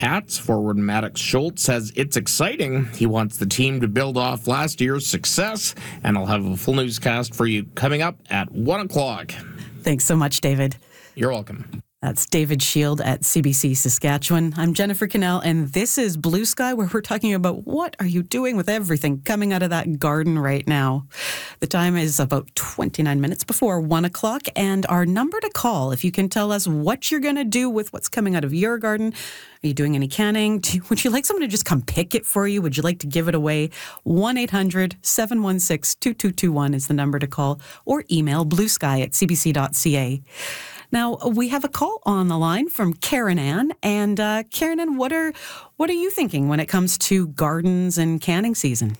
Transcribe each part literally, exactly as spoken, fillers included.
Pats forward Maddox Schultz says it's exciting. He wants the team to build off last year's success, and I'll have a full newscast for you coming up at one o'clock. Thanks so much, David. You're welcome. That's David Shield at C B C Saskatchewan. I'm Jennifer Cannell, and this is Blue Sky, where we're talking about what are you doing with everything coming out of that garden right now. The time is about twenty-nine minutes before one o'clock, and our number to call, if you can tell us what you're going to do with what's coming out of your garden. Are you doing any canning? Do you, would you like someone to just come pick it for you? Would you like to give it away? one eight hundred seven one six two two two one is the number to call, or email bluesky at c b c dot c a. Now, we have a call on the line from Karen Ann. And uh, Karen Ann, what are, what are you thinking when it comes to gardens and canning season?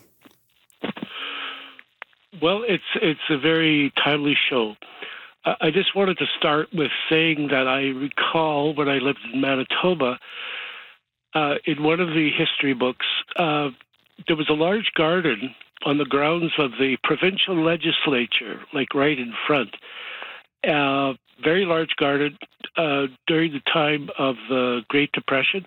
Well, it's it's a very timely show. Uh, I just wanted to start with saying that I recall when I lived in Manitoba, uh, in one of the history books, uh, there was a large garden on the grounds of the provincial legislature, like right in front. Uh, very large garden uh, during the time of the Great Depression.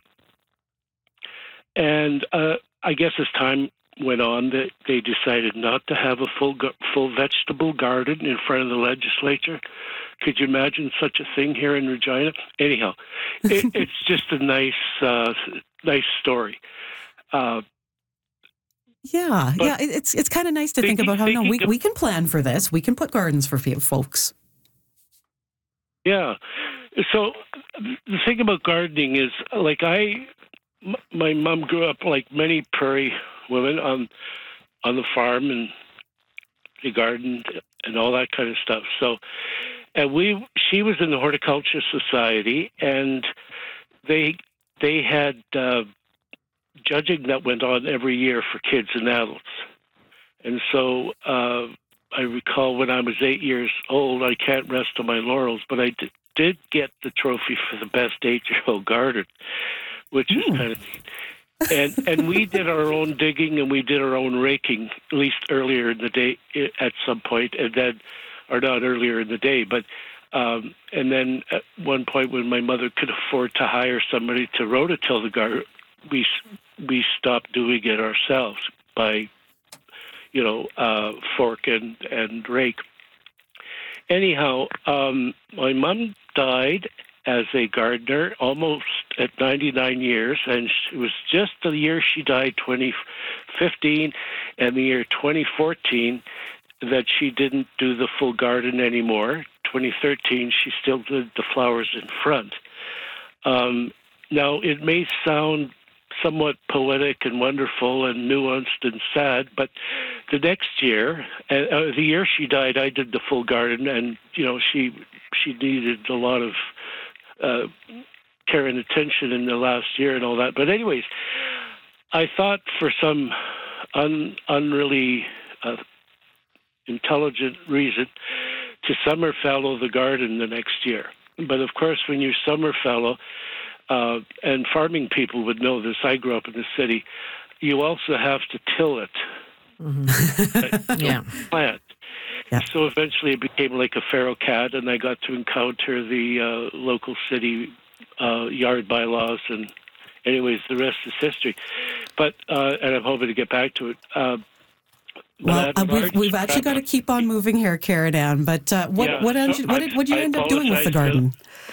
And uh, I guess as time went on, they, they decided not to have a full full vegetable garden in front of the legislature. Could you imagine such a thing here in Regina? Anyhow, it, it's just a nice uh, nice story. Uh, yeah, yeah, it's it's kind of nice to think about how, no, we, we can plan for this. We can put gardens for folks. Yeah. So the thing about gardening is, like I, m- my mom grew up like many prairie women on on the farm and the garden and all that kind of stuff. So, and we, she was in the Horticulture Society, and they they had uh, judging that went on every year for kids and adults. And so uh, I recall when I was eight years old, I can't rest on my laurels, but I did, did get the trophy for the best eight-year-old garden, which is kind of neat. And and we did our own digging and we did our own raking, at least earlier in the day at some point, and then, or not earlier in the day, but um, and then at one point when my mother could afford to hire somebody to rototill the garden, we we stopped doing it ourselves by, you know, uh, fork and, and rake. Anyhow, um, my mom died as a gardener almost at ninety-nine years, and it was just the year she died, twenty fifteen, and the year twenty fourteen, that she didn't do the full garden anymore. twenty thirteen, she still did the flowers in front. Um, now, it may sound somewhat poetic and wonderful and nuanced and sad, but the next year, uh, the year she died, I did the full garden, and you know she she needed a lot of uh, care and attention in the last year and all that. But anyways, I thought for some un, unreally uh, intelligent reason to summer fallow the garden the next year. But of course, when you summer fallow, Uh, and farming people would know this. I grew up in the city. You also have to till it. Mm-hmm. yeah. Plant. Yeah. So eventually it became like a feral cat, and I got to encounter the uh, local city uh, yard bylaws. And anyways, the rest is history. But, uh, and I'm hoping to get back to it. Uh, Well, uh, we've, we've actually got to keep on moving here, Karen Ann. But uh, what, yeah, what, so what, did, what did you I end up doing with the garden?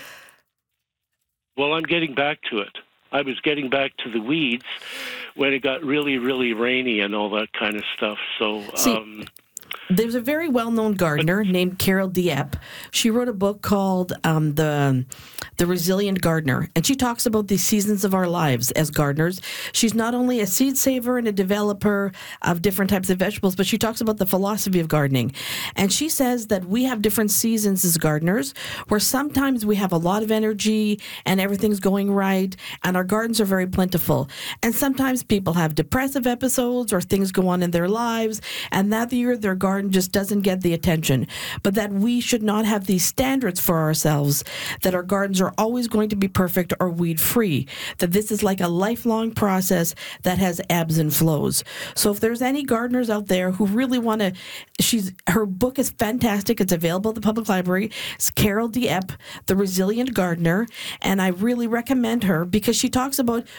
Well, I'm getting back to it. I was getting back to the weeds when it got really, really rainy and all that kind of stuff. So, See, um, there's a very well-known gardener named Carol Dieppe. She wrote a book called um, the the Resilient Gardener, and she talks about the seasons of our lives as gardeners. She's not only a seed saver and a developer of different types of vegetables, but she talks about the philosophy of gardening. And she says that we have different seasons as gardeners, where sometimes we have a lot of energy and everything's going right, and our gardens are very plentiful. And sometimes people have depressive episodes or things go on in their lives, and that year their garden just doesn't get the attention. But that we should not have these standards for ourselves, that our gardens are always going to be perfect or weed-free, that this is like a lifelong process that has ebbs and flows. So if there's any gardeners out there who really want to, she's her book is fantastic. It's available at the public library. It's Carol Dieppe, The Resilient Gardener, and I really recommend her because she talks about